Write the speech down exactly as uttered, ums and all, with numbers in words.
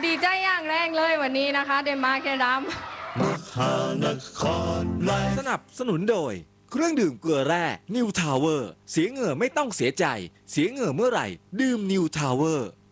ดีใจอย่างแรงเลยวันนี้นะคะเดนมาร์กแค่ดำมหานครไลฟ์สนับสนุนโดยเครื่องดื่มเกลือแร่นิวทาวเวอร์เสียเหงื่อไม่ต้องเสียใจเสียเหงื่อเมื่อไหร่ดื่มนิวทาวเวอร์